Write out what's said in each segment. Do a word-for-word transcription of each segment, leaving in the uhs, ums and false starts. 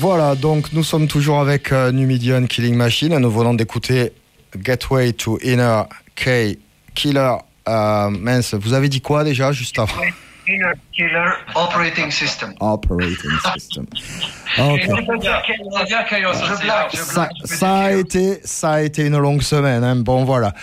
Voilà, donc nous sommes toujours avec euh, Numidian Killing Machine. Nous venons d'écouter Gateway to Inner K Killer. Euh, mince, vous avez dit quoi déjà juste avant? Inner Killer Operating System. Operating System. Okay. Ça, ça a été, ça a été une longue semaine. Hein. Bon, voilà.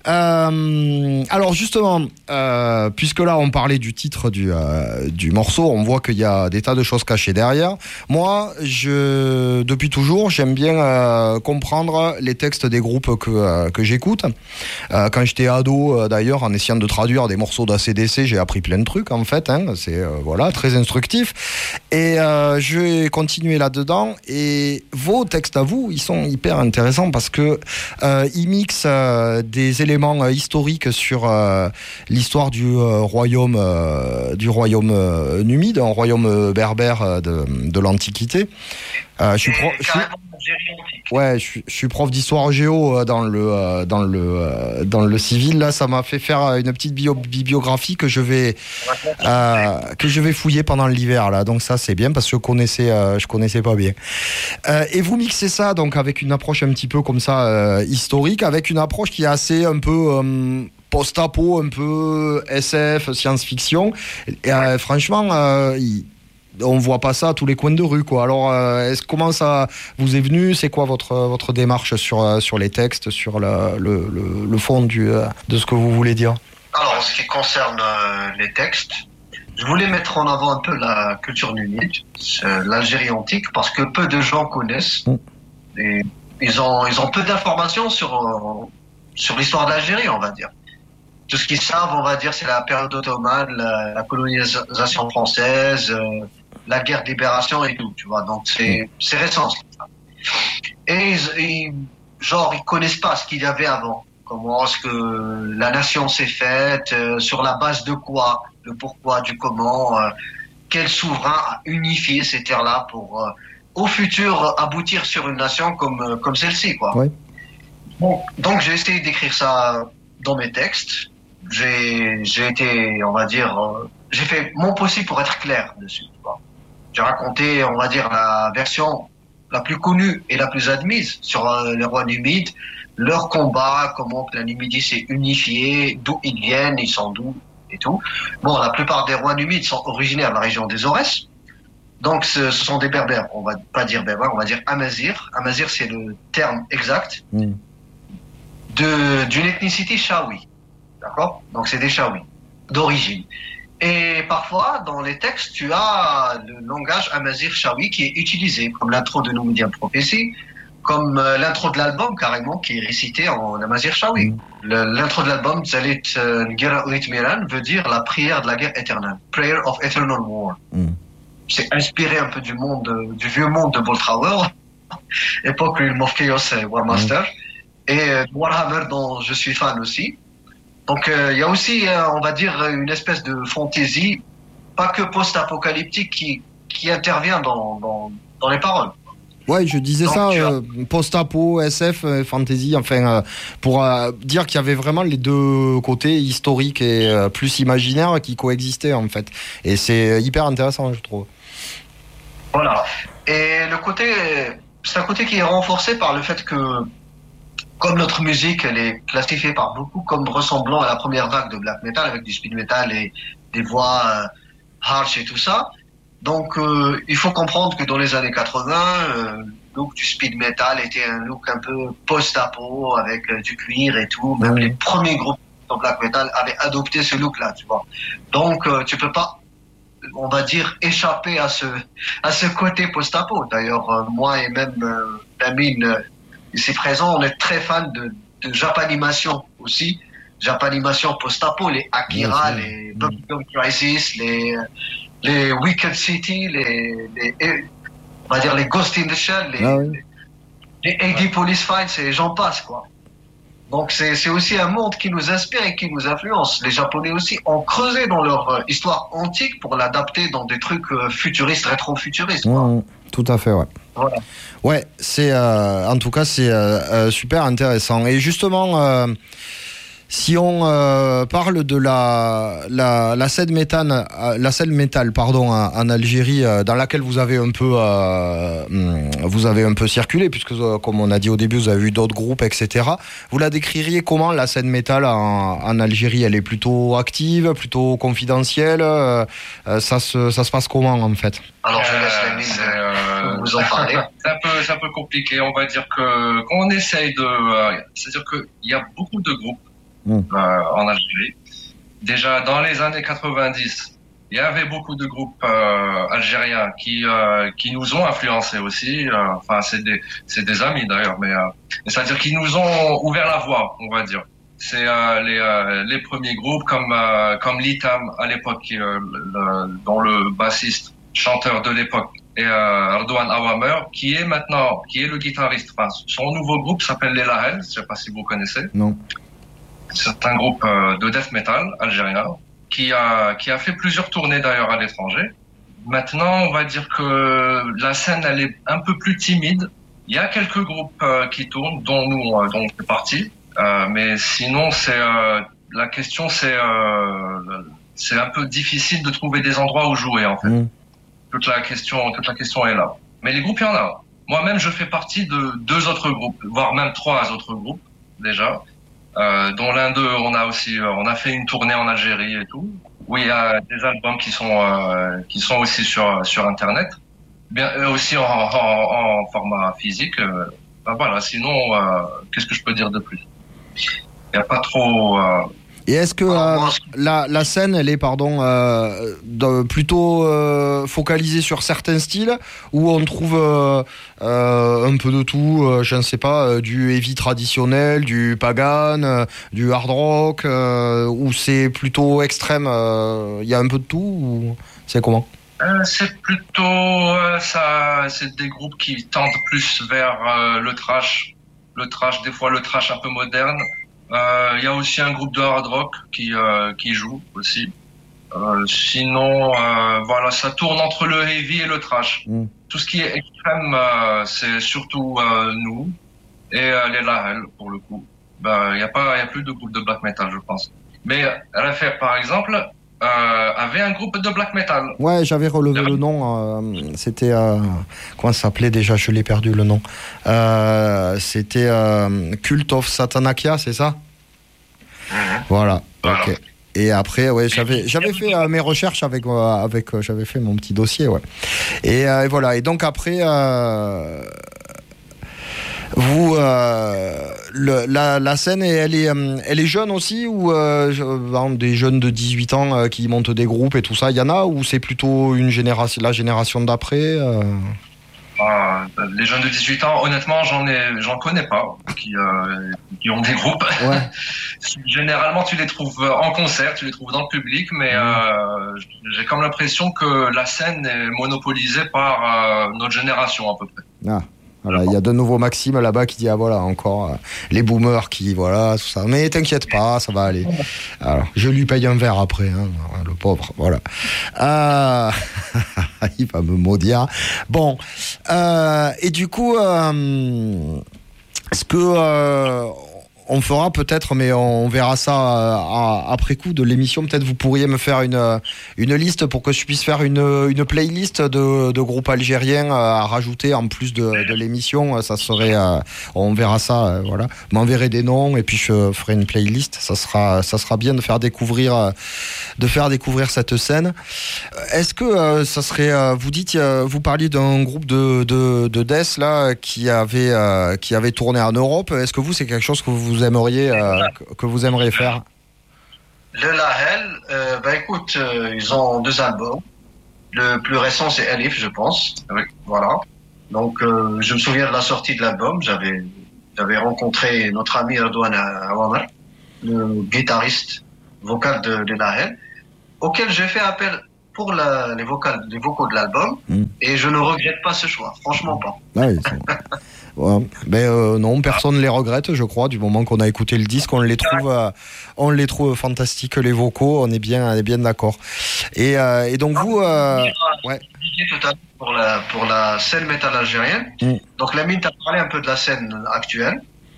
Euh, alors justement, euh, puisque là on parlait du titre du euh, du morceau, on voit qu'il y a des tas de choses cachées derrière. Moi, je depuis toujours, j'aime bien euh, comprendre les textes des groupes que euh, que j'écoute. Euh, quand j'étais ado, euh, d'ailleurs, en essayant de traduire des morceaux d'A C D C, j'ai appris plein de trucs en fait. Hein. C'est euh, voilà très instructif. Et euh, je vais continuer là-dedans. Et vos textes à vous, ils sont hyper intéressants parce que euh, ils mixent euh, des éléments euh, historiques sur euh, l'histoire du euh, royaume euh, du royaume euh, numide, un royaume euh, berbère euh, de, de l'Antiquité. Euh, je suis pro- je suis... Ouais, je suis, je suis prof d'histoire géo euh, dans le euh, dans le euh, dans le civil. Là, ça m'a fait faire une petite bio- bibliographie que je vais euh, que je vais fouiller pendant l'hiver là. Donc ça, c'est bien parce que je connaissais euh, je connaissais pas bien. Euh, et vous mixez ça donc avec une approche un petit peu comme ça euh, historique, avec une approche qui est assez un peu euh, post-apo, un peu S F, science-fiction. Et euh, franchement, euh, il on voit pas ça à tous les coins de rue, quoi. Alors, euh, est-ce comment ça vous est venu? C'est quoi votre votre démarche sur sur les textes, sur le le, le, le fond du de ce que vous voulez dire? Alors, en ce qui concerne euh, les textes, je voulais mettre en avant un peu la culture numide, euh, l'Algérie antique, parce que peu de gens connaissent. Mm. Et ils ont ils ont peu d'informations sur euh, sur l'histoire de l'Algérie, on va dire. Tout ce qu'ils savent, on va dire, c'est la période ottomane, la, la colonisation française, euh, la guerre de libération et tout, tu vois. Donc c'est c'est récent. Et ils, ils, genre ils connaissent pas ce qu'il y avait avant. Comment est-ce que la nation s'est faite, euh, sur la base de quoi, le pourquoi, du comment, euh, quel souverain a unifié ces terres-là pour euh, au futur aboutir sur une nation comme euh, comme celle-ci, quoi. Oui. Bon, donc j'ai essayé d'écrire ça dans mes textes. J'ai, j'ai été, on va dire, euh, j'ai fait mon possible pour être clair dessus. Tu vois. J'ai raconté, on va dire, la version la plus connue et la plus admise sur euh, les rois numides, leur combat, comment que la Numidie s'est unifiée, d'où ils viennent, ils sont d'où et tout. Bon, la plupart des rois numides sont originaires de la région des Aurès. Donc, ce, ce sont des berbères. On va pas dire berbères, on va dire amazirs. Amazir, c'est le terme exact mm. de, d'une ethnicité chaoui. D'accord? Donc c'est des Chaouis d'origine. Et parfois, dans les textes, tu as le langage amazir chaoui qui est utilisé, comme l'intro de Numidian Prophecy, comme euh, l'intro de l'album carrément, qui est récité en amazir chaoui. Mm. Le, l'intro de l'album, Zalit Ngera Urit Miran, veut dire la prière de la guerre éternelle. Prayer of Eternal War. Mm. C'est inspiré un peu du monde, du vieux monde de Boltrauer, époque Realm of Chaos et War Master, mm. et euh, Warhammer dont je suis fan aussi. Donc il euh, y a aussi, euh, on va dire, une espèce de fantaisie, pas que post-apocalyptique, qui, qui intervient dans, dans, dans les paroles. Ouais, je disais donc, ça, euh, post-apo, S F, euh, fantasy, enfin, euh, pour euh, dire qu'il y avait vraiment les deux côtés, historiques et euh, plus imaginaires, qui coexistaient en fait. Et c'est hyper intéressant, je trouve. Voilà. Et le côté, c'est un côté qui est renforcé par le fait que, comme notre musique, elle est classifiée par beaucoup comme ressemblant à la première vague de black metal avec du speed metal et des voix euh, harsh et tout ça. Donc, euh, il faut comprendre que dans les années quatre-vingts, euh, le look du speed metal était un look un peu post-apo avec euh, du cuir et tout. Même mmh. les premiers groupes de black metal avaient adopté ce look-là, tu vois. Donc, euh, tu peux pas, on va dire, échapper à ce à ce côté post-apo. D'ailleurs, euh, moi et même euh, Lamine euh, ici présent, on est très fan de, de Japanimation aussi. Japanimation post-apo, les Akira, mmh. les Bubblegum Crisis, les les Wicked City, les, les, on va dire les Ghost in the Shell, les, ah oui. les A D Police Files et j'en passe, quoi. Donc c'est, c'est aussi un monde qui nous inspire et qui nous influence. Les Japonais aussi ont creusé dans leur euh, histoire antique pour l'adapter dans des trucs euh, futuristes, rétro-futuristes, quoi. Mmh, tout à fait, ouais. Voilà. Ouais, c'est, euh, en tout cas, c'est euh, euh, super intéressant. Et justement, euh, Si on euh, parle de la, la, la scène métal, la scène métal pardon, en, en Algérie, euh, dans laquelle vous avez un peu, euh, vous avez un peu circulé, puisque euh, comme on a dit au début, vous avez vu d'autres groupes, et cetera. Vous la décririez comment, la scène métal en, en Algérie? Elle est plutôt active, plutôt confidentielle, euh, ça, se, ça se passe comment en fait? Alors je laisse la mine euh, vous en parler. C'est un, peu, c'est un peu compliqué, on va dire que qu'on essaye de... Euh, c'est-à-dire qu'il y a beaucoup de groupes Mmh. Euh, en Algérie. Déjà dans les années quatre-vingt-dix, il y avait beaucoup de groupes euh, algériens qui euh, qui nous ont influencés aussi. Euh, enfin, c'est des c'est des amis d'ailleurs, mais euh, c'est-à-dire qu'ils nous ont ouvert la voie, on va dire. C'est euh, les euh, les premiers groupes comme euh, comme l'Itam à l'époque, qui, euh, le, dont le bassiste, chanteur de l'époque, et euh, Ardouane Awamer, qui est maintenant qui est le guitariste. Enfin, son nouveau groupe s'appelle Les Lahel. Je sais pas si vous connaissez. Non. C'est un groupe de death metal algérien qui a qui a fait plusieurs tournées d'ailleurs à l'étranger. Maintenant, on va dire que la scène elle est un peu plus timide. Il y a quelques groupes qui tournent, dont nous, dont on fait partie. Euh, mais sinon, c'est euh, la question, c'est euh, c'est un peu difficile de trouver des endroits où jouer en fait. Mmh. Toute la question, toute la question est là. Mais les groupes, il y en a. Moi-même, je fais partie de deux autres groupes, voire même trois autres groupes déjà. Euh, dont l'un d'eux, on a aussi, euh, on a fait une tournée en Algérie et tout, où il y a des albums qui sont euh, qui sont aussi sur sur internet, bien eux aussi en, en, en format physique. Euh, ben voilà. Sinon, euh, qu'est-ce que je peux dire de plus? Il y a pas trop. Euh, Et est-ce que euh, la, la scène, elle est pardon, euh, de, plutôt euh, focalisée sur certains styles, où on trouve euh, euh, un peu de tout, euh, je ne sais pas, euh, du heavy traditionnel, du pagan, euh, du hard rock, euh, ou c'est plutôt extrême, il euh, y a un peu de tout, ou c'est comment? euh, C'est plutôt euh, ça, c'est des groupes qui tendent plus vers euh, le trash, le trash, des fois le trash un peu moderne. Il euh, y a aussi un groupe de hard rock qui euh, qui joue aussi. Euh, sinon, euh, voilà, ça tourne entre le heavy et le trash. Mm. Tout ce qui est extrême, euh, c'est surtout euh, nous et euh, les Lahel pour le coup. Ben, il y a pas, il y a plus de groupe de black metal, je pense. Mais R F R, par exemple, euh, avait un groupe de black metal. Ouais, j'avais relevé le, le nom. Euh, c'était euh, comment ça s'appelait déjà? Je l'ai perdu le nom. Euh, c'était euh, Cult of Satanakia, c'est ça? Mmh. Voilà. Voilà. Ok. Et après, ouais, j'avais j'avais fait euh, mes recherches avec euh, avec euh, j'avais fait mon petit dossier, ouais. Et, euh, et voilà. Et donc après. Euh, Vous, euh, le, la, la scène, elle est, elle est jeune aussi, ou euh, des jeunes de dix-huit ans euh, qui montent des groupes et tout ça, il y en a, ou c'est plutôt une génération, la génération d'après euh... ah, Les jeunes de dix-huit ans, honnêtement, j'en ai, j'en connais pas qui, euh, qui ont des groupes. Ouais. Généralement, tu les trouves en concert, tu les trouves dans le public, mais mmh. euh, j'ai comme l'impression que la scène est monopolisée par euh, notre génération à peu près. Ah. Voilà, il y a de nouveaux Maxime là-bas qui dit ah voilà encore euh, les boomers qui voilà tout ça, mais t'inquiète pas, ça va aller. Alors je lui paye un verre après, hein, le pauvre, voilà. Euh... il va me maudire. Bon, euh, et du coup, euh, est-ce que euh, on fera peut-être, mais on verra ça euh, après coup de l'émission. Peut-être vous pourriez me faire une une liste pour que je puisse faire une une playlist de, de groupes algériens à rajouter en plus de, de l'émission. Ça serait, euh, on verra ça, euh, voilà. M'enverrez des noms et puis je ferai une playlist. Ça sera ça sera bien de faire découvrir de faire découvrir cette scène. Est-ce que euh, ça serait, euh, vous dites, euh, vous parliez d'un groupe de de de death là qui avait euh, qui avait tourné en Europe. Est-ce que vous c'est quelque chose que vous vous aimeriez euh, que vous aimeriez faire? Le Lahel, euh, bah écoute, euh, ils ont deux albums. Le plus récent c'est Elif, je pense. Oui. Voilà. Donc euh, je me souviens de la sortie de l'album. J'avais j'avais rencontré notre ami Ardouane Awamer, le guitariste vocal de, de Lahel, auquel j'ai fait appel pour la, les vocales, les vocaux de l'album, mmh. et je ne regrette pas ce choix. Franchement pas. Ah oui, ouais. Ben euh, non, personne ne les regrette, je crois, du moment qu'on a écouté le disque, on les trouve, euh, on les trouve fantastiques, les vocaux, on est bien, on est bien d'accord. Et, euh, et donc vous, euh, ouais. Pour la pour la scène métal algérienne. Mm. Donc Lamine, t'as parlé un peu de la scène actuelle.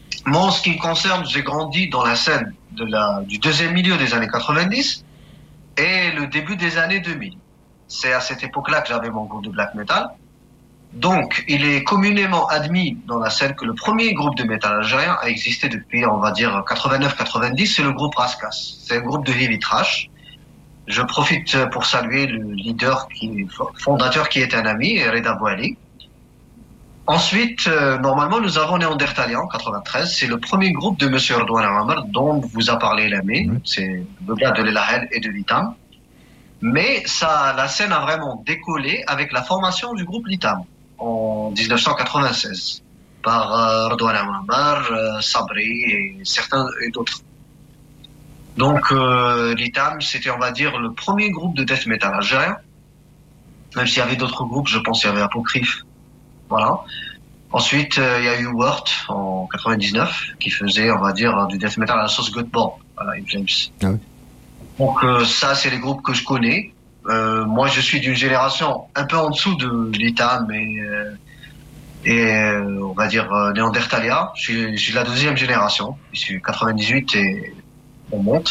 Moi, en ce qui me concerne, j'ai grandi dans la scène de la, du deuxième milieu des années quatre-vingt-dix et le début des années deux mille. C'est à cette époque-là que j'avais mon groupe de black metal. Donc, il est communément admis dans la scène que le premier groupe de métal algérien a existé depuis, on va dire, quatre-vingt-neuf quatre-vingt-dix, c'est le groupe Raskas. C'est un groupe de heavy thrash. Je profite pour saluer le leader, qui, fondateur qui est un ami, Reda Bouali. Ensuite, euh, normalement, nous avons Néandertalien en quatre-vingt-treize. C'est le premier groupe de Monsieur Redouane Amar, dont vous a parlé l'ami. Mmh. C'est le gars de l'Elahel et de l'Itam. Mais ça, la scène a vraiment décollé avec la formation du groupe l'Itam en dix-neuf cent quatre-vingt-seize par euh, Redouane Amar, euh, Sabri et certains et d'autres. Donc, euh, l'Itam, c'était, on va dire, le premier groupe de death metal algérien. Même s'il y avait d'autres groupes, je pense qu'il y avait Apocryphe. Voilà. Ensuite, euh, il y a eu Wort en quatre-vingt-dix-neuf qui faisait, on va dire, du death metal à la sauce Göteborg. Voilà, James. Ah oui. Donc euh, ça, c'est les groupes que je connais. Euh, moi, je suis d'une génération un peu en dessous de l'Itam et, euh, et euh, on va dire euh, Néandertalia. Je suis, je suis de la deuxième génération. Je suis quatre-vingt-dix-huit et on monte.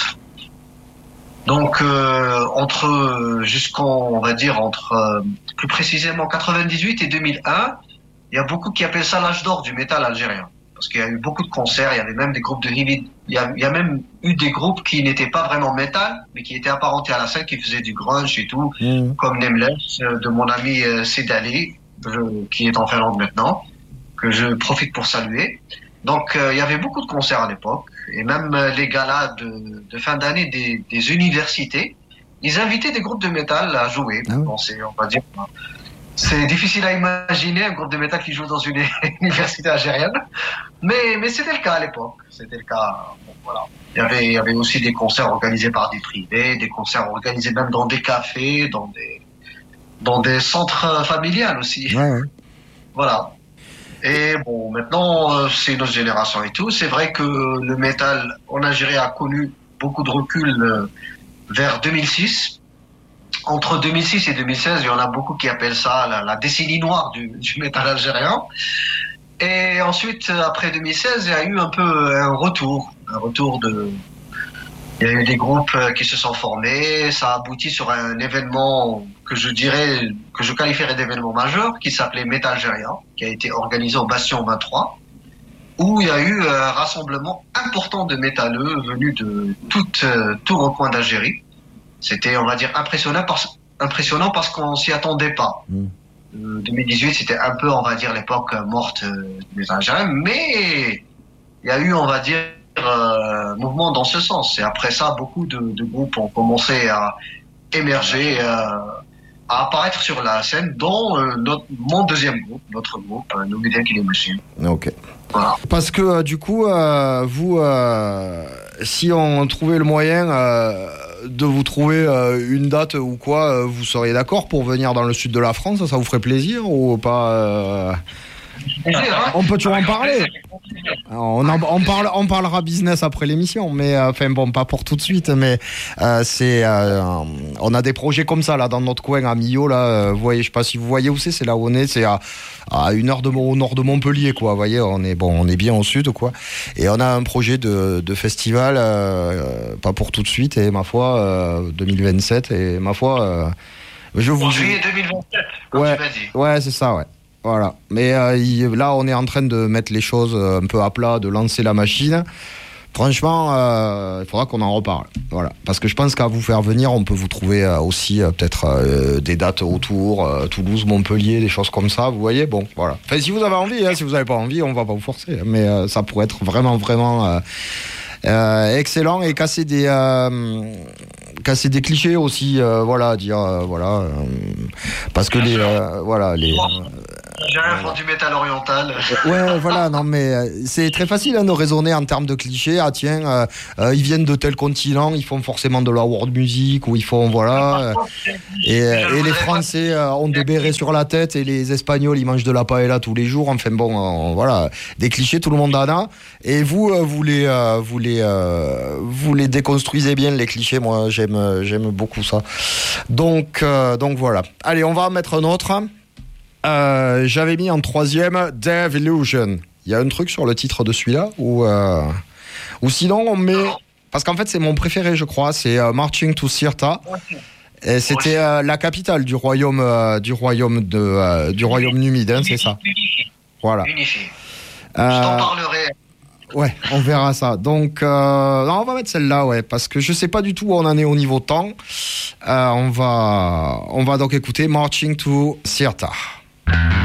Donc euh, entre jusqu'en, on va dire entre euh, plus précisément quatre-vingt-dix-huit et deux mille un. Il y a beaucoup qui appellent ça l'âge d'or du métal algérien. Parce qu'il y a eu beaucoup de concerts, il y avait même des groupes de heavy, il y a, il y a même eu des groupes qui n'étaient pas vraiment métal, mais qui étaient apparentés à la scène, qui faisaient du grunge et tout, mmh. comme Nameless, de mon ami euh, Sedali, qui est en Finlande maintenant, que je profite pour saluer. Donc euh, il y avait beaucoup de concerts à l'époque, et même euh, les galas de, de fin d'année des, des universités, ils invitaient des groupes de métal à jouer. Ah oui. Bon, c'est, on va dire... C'est difficile à imaginer un groupe de métal qui joue dans une université algérienne, mais, mais c'était le cas à l'époque. C'était le cas. Bon, voilà. Il y avait, il y avait aussi des concerts organisés par des privés, des concerts organisés même dans des cafés, dans des, dans des centres familiales aussi. Ouais, ouais. Voilà. Et bon, maintenant, c'est notre génération et tout. C'est vrai que le métal en Algérie a connu beaucoup de recul vers deux mille six. Entre deux mille six et deux mille seize, il y en a beaucoup qui appellent ça la, la décennie noire du, du métal algérien. Et ensuite, après deux mille seize, il y a eu un peu un retour, un retour de... Il y a eu des groupes qui se sont formés, ça a abouti sur un événement que je dirais, que je qualifierais d'événement majeur, qui s'appelait Métal Algérien, qui a été organisé au Bastion vingt-trois, où il y a eu un rassemblement important de métalleux venus de tout, tout recoin d'Algérie. C'était, on va dire, impressionnant parce, impressionnant parce qu'on s'y attendait pas. Mmh. Euh, deux mille dix-huit, c'était un peu, on va dire, l'époque morte euh, des Algériens, mais il y a eu, on va dire, euh, mouvement dans ce sens. Et après ça, beaucoup de, de groupes ont commencé à émerger, euh, à apparaître sur la scène, dont euh, notre, mon deuxième groupe, notre groupe, euh, No Media Killing Machine. Ok. Voilà. Parce que euh, du coup, euh, vous, euh, si on trouvait le moyen euh, de vous trouver euh, une date ou quoi, euh, vous seriez d'accord pour venir dans le sud de la France, ça vous ferait plaisir ou pas euh... On peut toujours en parler. On, en, on, parle, on parlera business après l'émission, mais euh, enfin bon, pas pour tout de suite. Mais euh, c'est, euh, on a des projets comme ça là dans notre coin à Millau. Là, euh, vous voyez, je sais pas si vous voyez où c'est. C'est là où on est. C'est à, à une heure de au nord de Montpellier, quoi. Vous voyez, on est bon, on est bien au sud, quoi. Et on a un projet de, de festival, euh, pas pour tout de suite. Et ma foi, euh, deux mille vingt-sept. Et ma foi, euh, je vous. En juillet deux mille vingt-sept. Comme ouais, tu m'as dit. Ouais, c'est ça, ouais. Voilà. Mais euh, il, là, on est en train de mettre les choses un peu à plat, de lancer la machine. Franchement, euh, il faudra qu'on en reparle. Voilà. Parce que je pense qu'à vous faire venir, on peut vous trouver euh, aussi euh, peut-être euh, des dates autour, euh, Toulouse, Montpellier, des choses comme ça. Vous voyez, bon, voilà. Enfin, si vous avez envie, hein, si vous n'avez pas envie, on va pas vous forcer. Mais euh, ça pourrait être vraiment, vraiment euh, euh, excellent et casser des, euh, casser des clichés aussi. Euh, voilà, dire, euh, voilà, euh, parce que les, euh, voilà, les. Euh, J'ai rien font du métal oriental. Ouais, voilà, non, mais euh, c'est très facile hein, de raisonner en termes de clichés. Ah, tiens, euh, euh, ils viennent de tel continent, ils font forcément de la world music, ou ils font, voilà. Euh, et, et les Français euh, ont des bérets sur la tête, et les Espagnols, ils mangent de la paella tous les jours. Enfin, bon, euh, voilà, des clichés, tout le monde en a. Et vous, euh, vous, les, euh, vous, les, euh, vous les déconstruisez bien, les clichés. Moi, j'aime, j'aime beaucoup ça. Donc, euh, donc voilà. Allez, on va en mettre un autre. Euh, j'avais mis en troisième Dev Illusion. Il y a un truc sur le titre de celui-là ou euh... ou sinon on met parce qu'en fait c'est mon préféré je crois, c'est euh, Marching to Cirta. Et c'était euh, la capitale du royaume euh, du royaume de euh, du royaume numide, hein, c'est ça. Voilà. Unifié. Euh, Je t'en parlerai. Ouais, on verra ça. Donc, euh, non, on va mettre celle-là, ouais, parce que je sais pas du tout où on en est au niveau temps. Euh, on va, on va donc écouter Marching to Cirta.